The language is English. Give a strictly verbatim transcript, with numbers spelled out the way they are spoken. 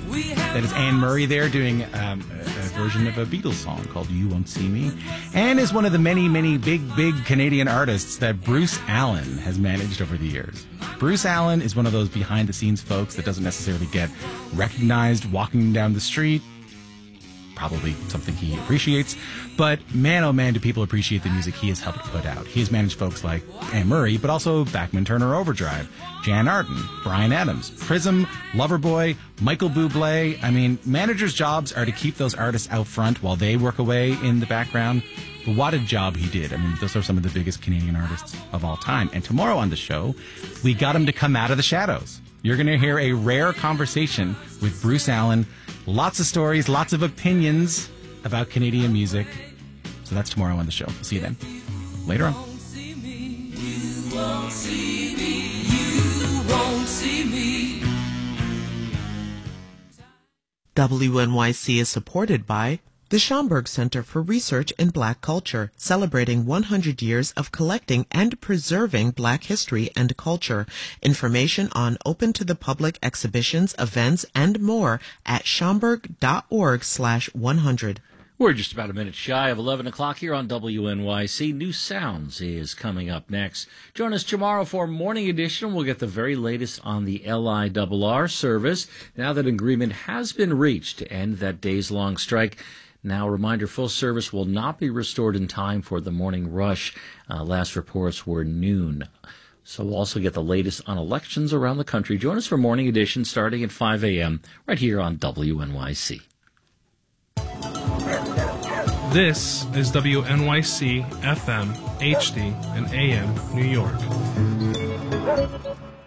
That is Anne Murray there doing um, a, a version of a Beatles song called You Won't See Me. Anne is one of the many, many big, big Canadian artists that Bruce Allen has managed over the years. Bruce Allen is one of those behind-the-scenes folks that doesn't necessarily get recognized walking down the street. Probably something he appreciates. But man, oh man, do people appreciate the music he has helped put out. He has managed folks like Anne Murray, but also Bachman Turner Overdrive, Jan Arden, Bryan Adams, Prism, Loverboy, Michael Bublé. I mean, managers' jobs are to keep those artists out front while they work away in the background. But what a job he did. I mean, those are some of the biggest Canadian artists of all time. And tomorrow on the show, we got him to come out of the shadows. You're going to hear a rare conversation with Bruce Allen. Lots of stories, lots of opinions about Canadian music. So that's tomorrow on the show. See you then. Later on. W N Y C is supported by the Schomburg Center for Research in Black Culture, celebrating one hundred years of collecting and preserving Black history and culture. Information on open-to-the-public exhibitions, events, and more at schomburg.org slash 100. We're just about a minute shy of eleven o'clock here on W N Y C. New Sounds is coming up next. Join us tomorrow for Morning Edition. We'll get the very latest on the L I R R service. Now that agreement has been reached to end that days-long strike. Now, a reminder, full service will not be restored in time for the morning rush. Uh, last reports were noon. So we'll also get the latest on elections around the country. Join us for Morning Edition starting at five a.m. right here on W N Y C. This is W N Y C F M, H D, and A M New York.